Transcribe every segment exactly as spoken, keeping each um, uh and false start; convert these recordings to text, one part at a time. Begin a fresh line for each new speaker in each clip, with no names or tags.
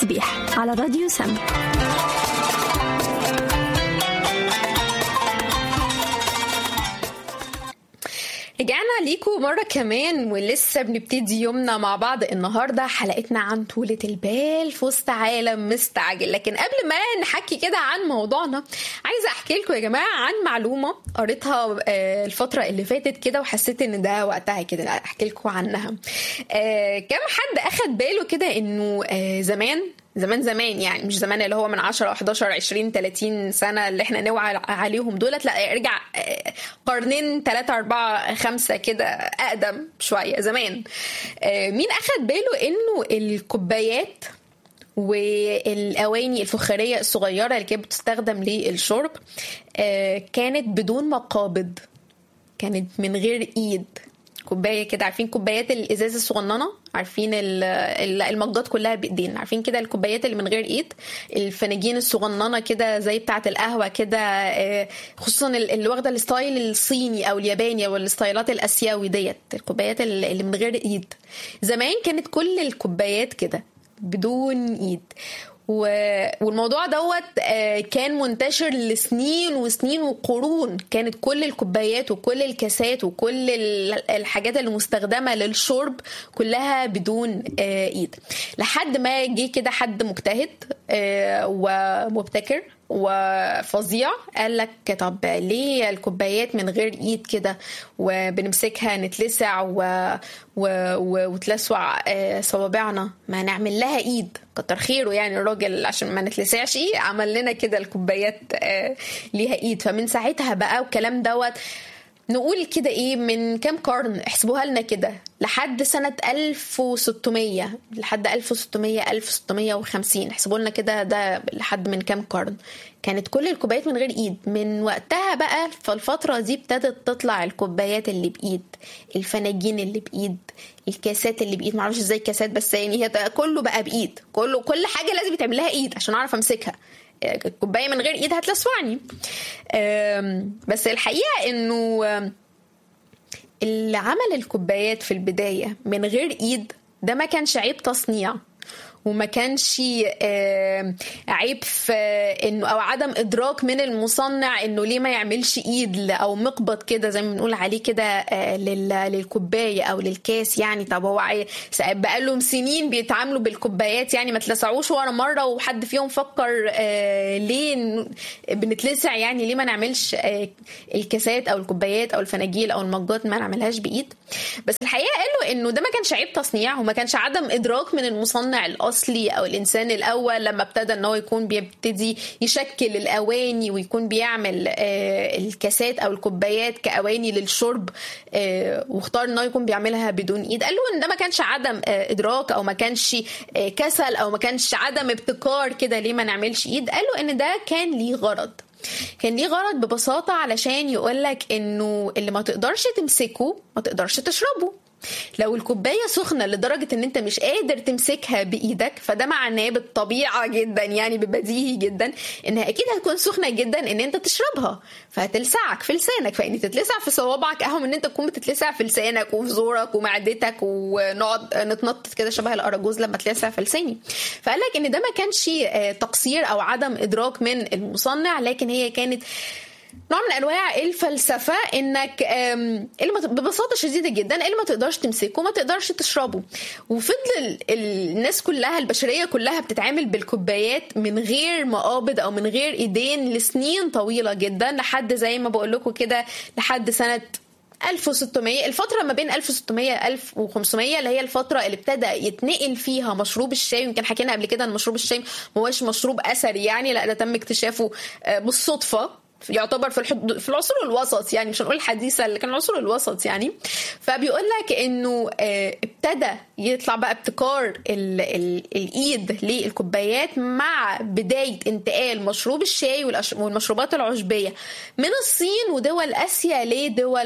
تسبيح على راديو سم. رجعنا ليكم مرة كمان ولسه بنبتدي يومنا مع بعض. النهاردة حلقتنا عن طولة البال في وسط عالم مستعجل. لكن قبل ما نحكي كده عن موضوعنا، عايزة احكي لكم يا جماعة عن معلومة قريتها الفترة اللي فاتت كده وحسيت ان ده وقتها كده احكي لكم عنها. كم حد اخد باله كده انه زمان زمان زمان يعني مش زمان اللي هو من عشرة حداشر عشرين تلاتين سنة اللي احنا نوعى عليهم دولت، لا ارجع قرنين ثلاثة أربعة خمسة كده أقدم شوية زمان. مين أخد باله إنه الكوبايات والأواني الفخارية الصغيرة اللي كانت بتستخدم للشرب كانت بدون مقابض، كانت من غير إيد؟ كوبايه كده، عارفين كوبايات الازاز الصغننه، عارفين المجات كلها بايدين، عارفين كده الكوبايات اللي من غير ايد، الفناجين الصغننه كده زي بتاعه القهوه كده، خصوصا اللي واخده الستايل الصيني او الياباني او الستايلات الاسيوي ديت، الكوبايات اللي من غير ايد. زمان كانت كل الكوبايات كده بدون ايد، والموضوع دوت كان منتشر لسنين وسنين وقرون. كانت كل الكوبايات وكل الكاسات وكل الحاجات اللي مستخدمة للشرب كلها بدون ايد، لحد ما جه كده حد مجتهد ومبتكر وفظيع قال لك طب ليه الكوبايات من غير ايد كده وبنمسكها نتلسع و... و... و... وتلسع صوابعنا، ما نعمل لها ايد؟ كتر خيره يعني الراجل عشان ما نتلسعش عمل لنا كده الكوبايات ليها ايد. فمن ساعتها بقى وكلام دوت نقول كده ايه من كام قرن، احسبوها لنا كده، لحد سنة ألف وستمية لحد ألف وستمية ألف وستمية وخمسين، احسبوا لنا كده ده لحد من كام قرن كانت كل الكوبايات من غير ايد. من وقتها بقى في الفترة دي ابتدت تطلع الكوبايات اللي بايد، الفناجين اللي بايد، الكاسات اللي بايد، معرفش ازاي كاسات بس يعني هي كله بقى بايد، كله كل حاجة لازم يتعمل لها ايد عشان اعرف امسكها. الكوباية من غير ايد هتلسعني. بس الحقيقة انه اللي عمل الكوبايات في البداية من غير ايد ده ما كانش عيب تصنيع، وما كانش عيب في انه او عدم ادراك من المصنع انه ليه ما يعملش ايد او مقبض كده زي ما بنقول عليه كده للكوبايه او للكاس. يعني طب هو بقالهم سنين بيتعاملوا بالكوبايات، يعني ما تلسعوش ورا مره وحد فيهم فكر ليه بنتلسع، يعني ليه ما نعملش الكاسات او الكوبايات او الفناجيل او المجات ما نعملهاش بايد؟ بس الحقيقه قالوا انه ده ما كانش عيب تصنيع وما كانش عدم ادراك من المصنع الاصلي او الانسان الاول لما ابتدى ان هو يكون بيبتدي يشكل الاواني ويكون بيعمل الكاسات او الكوبايات كاواني للشرب، واختار ان هو يكون بيعملها بدون ايد. قالوا ان ده ما كانش عدم ادراك او ما كانش كسل او ما كانش عدم ابتكار كده ليه ما نعملش ايد. قالوا ان ده كان ليه غرض، كان ليه غرض ببساطة علشان يقولك انه اللي ما تقدرش تمسكه ما تقدرش تشربه. لو الكوباية سخنة لدرجة ان انت مش قادر تمسكها بايدك فده معناه بالطبيعة جدا يعني ببديهي جدا انها اكيد هتكون سخنة جدا ان انت تشربها، فهتلسعك في لسانك. فان تتلسع في صوابعك اهم ان انت تكون بتتلسع في لسانك وفي زورك ومعدتك ونقعد نتنطط كده شبه الاراجوز لما تلسع في لساني. فقال لك ان ده ما كانش تقصير او عدم ادراك من المصنع، لكن هي كانت نوع من انواع الفلسفه انك اللي ببساطه شديده جدا اللي ما تقدرش تمسكه ما تقدرش تشربه. وفضل الناس كلها البشريه كلها بتتعامل بالكوبايات من غير مقابض او من غير ايدين لسنين طويله جدا، لحد زي ما بقول لكم كده لحد سنه ألف وستمية، الفترة ما بين ألف وستمية ألف وخمسمية اللي هي الفترة اللي ابتدى يتنقل فيها مشروب الشاي. يمكن حكينا قبل كده ان مشروب الشاي ما هوش مشروب اثري يعني، لا ده تم اكتشافه بالصدفة، يعتبر في الحد... في العصور الوسط يعني، مش هنقول الحديثة اللي كان العصور الوسط يعني. فبيقول لك انه ابتدى يطلع بقى ابتكار ال... ال... الايد للكوبايات مع بداية انتقال مشروب الشاي والأش... والمشروبات العشبية من الصين ودول اسيا لدول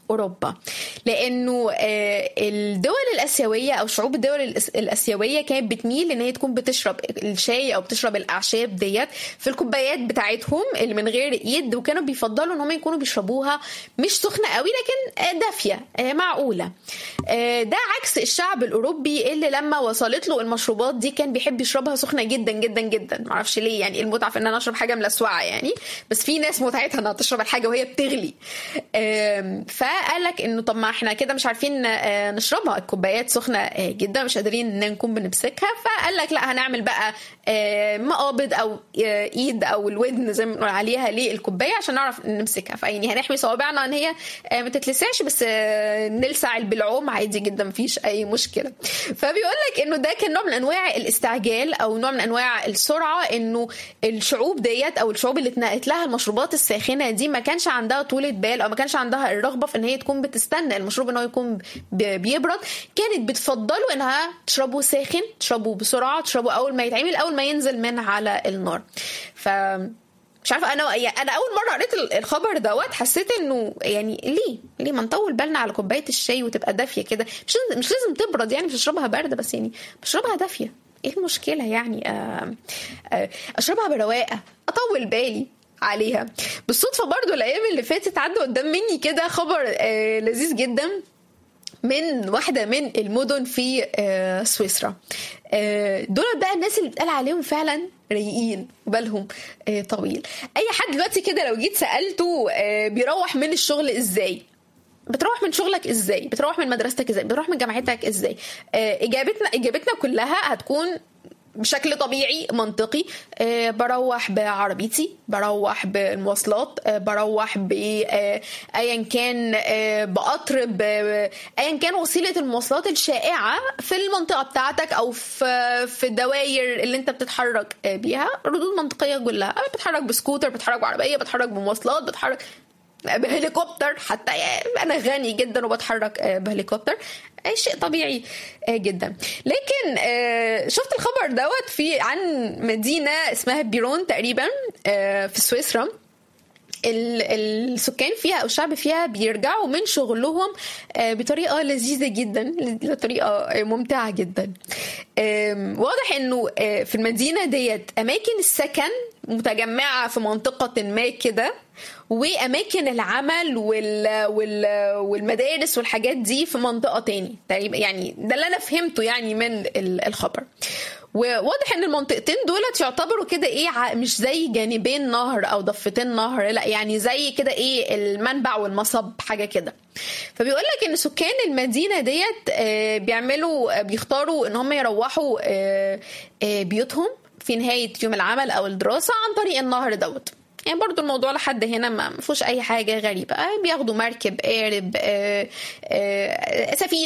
أوروبا، لأنه الدول الأسيوية أو شعوب الدول الأسيوية كانت بتميل إن هي تكون بتشرب الشاي أو بتشرب الأعشاب ديت في الكوبايات بتاعتهم اللي من غير إيد، وكانوا بيفضلوا إن هم يكونوا بيشربوها مش سخنة قوي لكن دافية معقولة. ده عكس الشعب الأوروبي اللي لما وصلت له المشروبات دي كان بيحب يشربها سخنة جدا جدا جدا. معرفش ليه، يعني المتعة في إن أنا أشرب حاجة ملسوعة يعني، بس في ناس متعتها إنها تشرب الحاجة وهي بتغلي. فقال لك إنه طب ما إحنا كده مش عارفين نشربها، الكوبايات سخنة جدا مش قادرين إن نكون بنمسكها، فقال لك لا هنعمل بقى مقابض أو إيد أو الودن زي ما بنقول عليها للكوباية عشان نعرف نمسكها، فيعني هنحمي صوابعنا إن هي ما تتلسعش بس نلسع بالعوم عادي جدا مفيش أي مشكلة. فبيقول لك إنه ده كان نوع من أنواع الاستعجال أو نوع من أنواع السرعة، إنه الشعوب ديت أو الشعوب اللي اتنقلت لها المشروبات الساخنة دي ما كانش عندها طولة بال أو ما كانش عندها الرغبة في إن هي تكون بتستنى المشروب إنه يكون بيبرد، كانت بتفضلوا إنها تشربه ساخن، تشربه بسرعة، تشربه أول ما يتعمل أول ما ينزل من على النار. ف مش عارفه انا انا اول مره قريت الخبر دوت حسيت انه يعني ليه ليه ما نطول بالنا على كوبايه الشاي وتبقى دافيه كده، مش مش لازم تبرد يعني، مش اشربها بارده بس يعني بشربها دافيه، ايه المشكله يعني؟ آآ آآ اشربها برواقه، اطول بالي عليها. بالصدفه برضو الايام اللي فاتت عدى قدام مني كده خبر لذيذ جدا من واحدة من المدن في سويسرا. دول بقى الناس اللي بتقال عليهم فعلا رايقين وبالهم طويل. اي حد دلوقتي كده لو جيت سألته بيروح من الشغل ازاي، بتروح من شغلك ازاي، بتروح من مدرستك ازاي، بتروح من جامعتك ازاي، اجابتنا اجابتنا كلها هتكون بشكل طبيعي منطقي. أه بروح بعربيتي، بروح بالمواصلات، أه بروح بأيا كان أه بقطر، أيا كان وسيلة المواصلات الشائعة في المنطقة بتاعتك أو في في الدوائر اللي انت بتتحرك بيها. ردود منطقية كلها، بتحرك بسكوتر، بتحرك بعربية، بتحرك بمواصلات، بتحرك بهليكوبتر، حتى أنا غني جدا وبتحرك بهليكوبتر، أي شيء طبيعي جدا. لكن شفت الخبر دوت في عن مدينة اسمها بيرون تقريبا في سويسرا. السكان فيها أو الشعب فيها بيرجعوا من شغلهم بطريقة لذيذة جدا، بطريقة ممتعة جدا. واضح انه في المدينة ديت أماكن السكن متجمعة في منطقة ما كده، وأماكن العمل وال... وال... والمدارس والحاجات دي في منطقة تاني تقريبا، يعني ده اللي أنا فهمته يعني من الخبر. وواضح ان المنطقتين دولت يعتبروا كده ايه، مش زي جانبين نهر او ضفتين نهر، لا يعني زي كده ايه المنبع والمصب حاجة كده. فبيقول لك ان سكان المدينة ديت بيعملوا بيختاروا ان هم يروحوا بيوتهم في نهاية يوم العمل او الدراسة عن طريق النهر دوت. يعني برضو الموضوع لحد هنا ما فيهوش اي حاجة غريبة، بياخدوا مركب، قارب، سفينة